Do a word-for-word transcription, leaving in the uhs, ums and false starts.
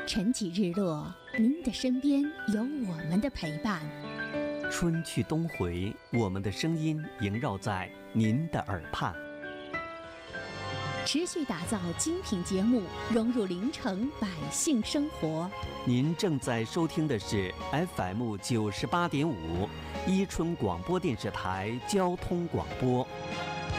晨起日落，您的身边有我们的陪伴。 春去冬回，我们的声音萦绕在您的耳畔。 持续打造精品节目，融入临城百姓生活。 您正在收听的是 F M 九十八点五，伊春广播电视台交通广播。